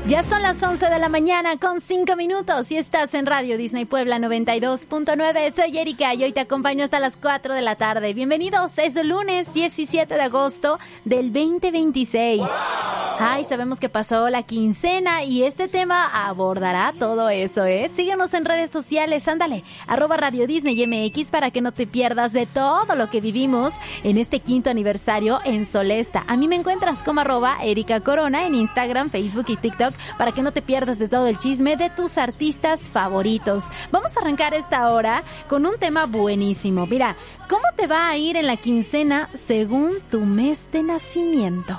Ya son las 11 de la mañana con 5 minutos y estás en Radio Disney Puebla 92.9. Soy Erika y hoy te acompaño hasta las 4 de la tarde. Bienvenidos, es el lunes 17 de agosto del 2026. Ay, sabemos que pasó la quincena y este tema abordará todo eso, ¿eh? Síguenos en redes sociales, ándale, @Radio Disney MX para que no te pierdas de todo lo que vivimos en este 5º aniversario en Solesta. A mí me encuentras como @Erika Corona en Instagram, Facebook y TikTok para que no te pierdas de todo el chisme de tus artistas favoritos. Vamos a arrancar esta hora con un tema buenísimo. Mira, ¿cómo te va a ir en la quincena según tu mes de nacimiento?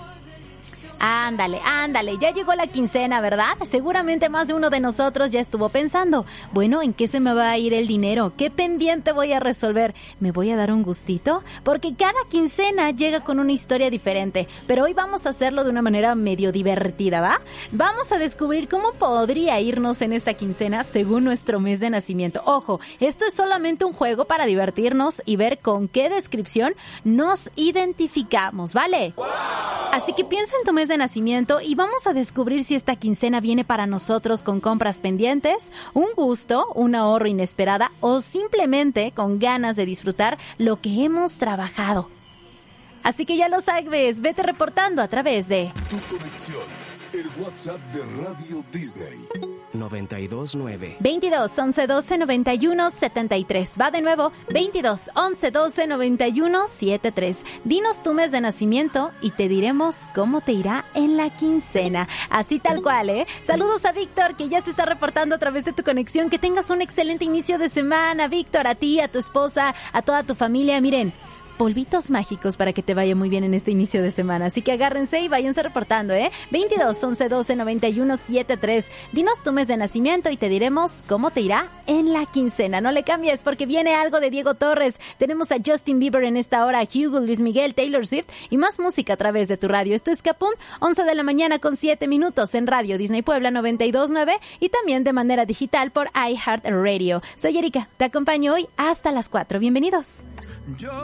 Ándale, ya llegó la quincena, ¿verdad? Seguramente más de uno de nosotros ya estuvo pensando, bueno, ¿en qué se me va a ir el dinero? ¿Qué pendiente voy a resolver? ¿Me voy a dar un gustito? Porque cada quincena llega con una historia diferente, pero hoy vamos a hacerlo de una manera medio divertida, ¿va? Vamos a descubrir cómo podría irnos en esta quincena según nuestro mes de nacimiento. Ojo, esto es solamente un juego para divertirnos y ver con qué descripción nos identificamos, ¿vale? Así que piensa en tu mes de nacimiento y vamos a descubrir si esta quincena viene para nosotros con compras pendientes, un gusto, un ahorro inesperada o simplemente con ganas de disfrutar lo que hemos trabajado. Así que ya lo sabes, vete reportando a través de Tu conexión, el WhatsApp de Radio Disney. 929 22 11 12 91 73. Va de nuevo, 22 11 12 91 73. Dinos tu mes de nacimiento y te diremos cómo te irá en la quincena. Así tal cual, ¿eh? Saludos a Víctor, que ya se está reportando a través de tu conexión. Que tengas un excelente inicio de semana, Víctor, a ti, a tu esposa, a toda tu familia. Miren, polvitos mágicos para que te vaya muy bien en este inicio de semana. Así que agárrense y váyanse reportando, ¿eh? 22 11 12 91 73. Dinos tu mes de nacimiento y te diremos cómo te irá en la quincena. No le cambies porque viene algo de Diego Torres. Tenemos a Justin Bieber en esta hora, a Hugo, Luis Miguel, Taylor Swift y más música a través de tu radio. Esto es Capum, 11 de la mañana con 7 minutos en Radio Disney Puebla 92.9 y también de manera digital por iHeartRadio. Soy Erika, te acompaño hoy hasta las 4. Bienvenidos.